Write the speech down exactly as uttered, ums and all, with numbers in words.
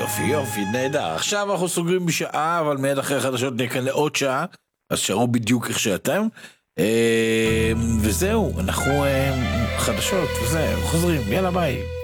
יופי, יופי, נהדר. עכשיו אנחנו סוגרים בשעה, אבל מיד אחרי החדשות נהיה כאן לעוד שעה, אז שערו בדיוק איך שאתם. וזהו, אנחנו חדשות, וזהו, חוזרים, יאללה ביי.